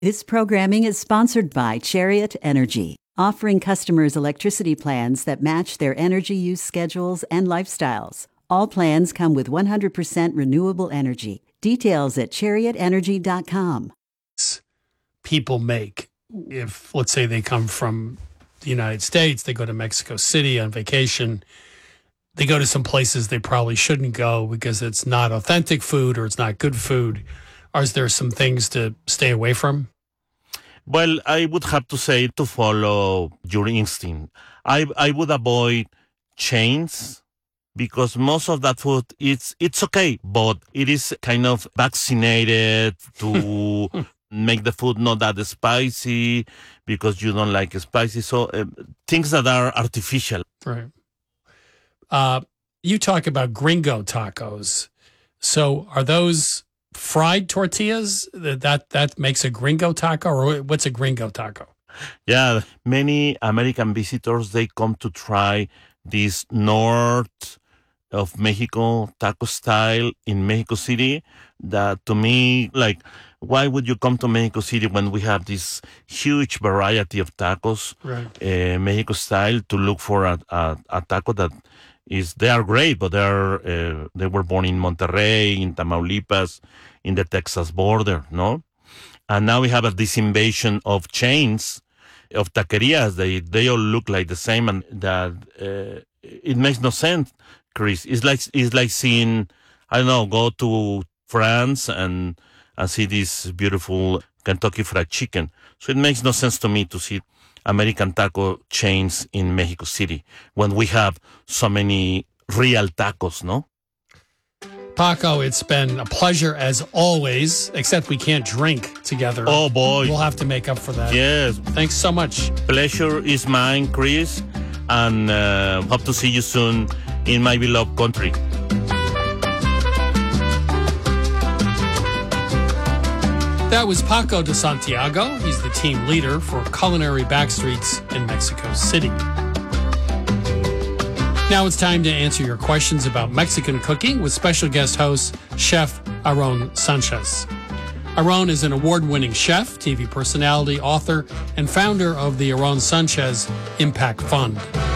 This programming is sponsored by Chariot Energy, offering customers electricity plans that match their energy use schedules and lifestyles. All plans come with 100% renewable energy. Details at chariotenergy.com. People make, if, let's say, they come from the United States, they go to Mexico City on vacation, they go to some places they probably shouldn't go because it's not authentic food or it's not good food. Or is there some things to stay away from? Well, I would have to say to follow your instinct. I would avoid chains because most of that food, it's okay, but it is kind of vaccinated to make the food not that spicy because you don't like spicy. So things that are artificial. Right. You talk about gringo tacos. So are those fried tortillas that makes a gringo taco, or what's a gringo taco? Yeah, many American visitors, they come to try this north of Mexico taco style in Mexico City. That to me, like, why would you come to Mexico City when we have this huge variety of tacos, right. Mexico style, to look for a taco that is, they are great, but they were born in Monterrey, in Tamaulipas, in the Texas border, no? And now we have this invasion of chains, of taquerias. They all look like the same, and that it makes no sense, Chris. It's like seeing, I don't know, go to France and see this beautiful Kentucky Fried Chicken. So it makes no sense to me to see American taco chains in Mexico City when we have so many real tacos, no? Paco, it's been a pleasure as always, except we can't drink together. Oh, boy. We'll have to make up for that. Yes. Thanks so much. Pleasure is mine, Chris, and hope to see you soon in my beloved country. That was Paco de Santiago. He's the team leader for Culinary Backstreets in Mexico City. Now it's time to answer your questions about Mexican cooking with special guest host, Chef Aaron Sanchez. Aaron is an award-winning chef, TV personality, author, and founder of the Aaron Sanchez Impact Fund.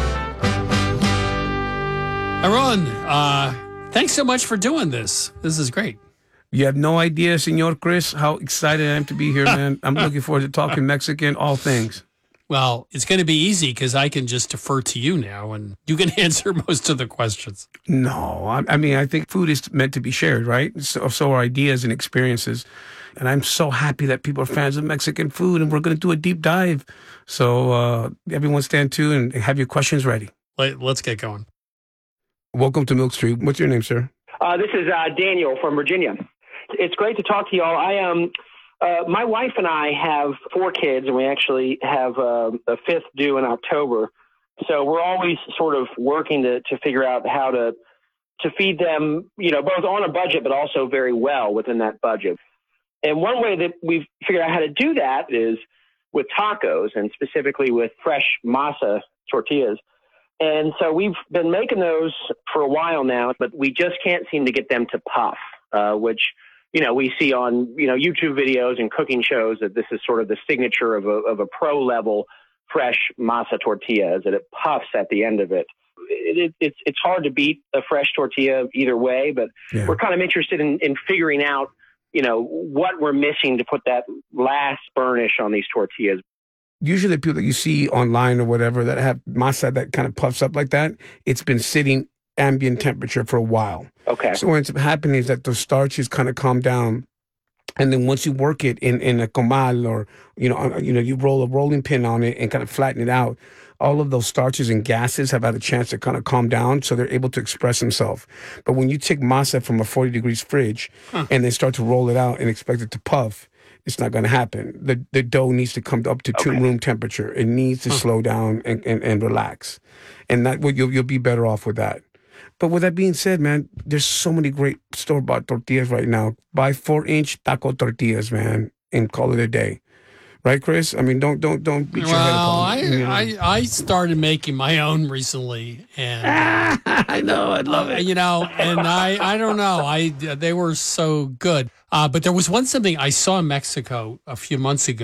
Aaron, thanks so much for doing this. This is great. You have no idea, Senor Chris, how excited I am to be here, man. I'm looking forward to talking Mexican, all things. Well, it's going to be easy because I can just defer to you now and you can answer most of the questions. No, I mean, I think food is meant to be shared, right? So are ideas and experiences. And I'm so happy that people are fans of Mexican food, and we're going to do a deep dive. So everyone stand tuned and have your questions ready. Let's get going. Welcome to Milk Street. What's your name, sir? This is Daniel from Virginia. It's great to talk to y'all. My wife and I have 4 kids, and we actually have a 5th due in October. So we're always sort of working to figure out how to feed them, both on a budget, but also very well within that budget. And one way that we've figured out how to do that is with tacos, and specifically with fresh masa tortillas. And so we've been making those for a while now, but we just can't seem to get them to puff, which we see on, YouTube videos and cooking shows that this is sort of the signature of a pro level fresh masa tortilla, is that it puffs at the end of it. It's hard to beat a fresh tortilla either way, but we're kind of interested in figuring out, what we're missing to put that last burnish on these tortillas. Usually the people that you see online or whatever that have masa that kind of puffs up like that, it's been sitting ambient temperature for a while. Okay. So what ends up happening is that those starches kind of calm down, and then once you work it in a comal, or you roll a rolling pin on it and kind of flatten it out, all of those starches and gases have had a chance to kind of calm down, so they're able to express themselves. But when you take masa from a 40 degrees fridge and then start to roll it out and expect it to puff, it's not going to happen. The dough needs to come up to room temperature. It needs to slow down and relax, and that you'll be better off with that. But with that being said, man, there's so many great store-bought tortillas right now. Buy 4-inch taco tortillas, man, and call it a day. right, Chris? I mean, don't beat your head upon it. I started making my own recently, and I know, I love it. and I don't know, they were so good. But there was something I saw in Mexico a few months ago.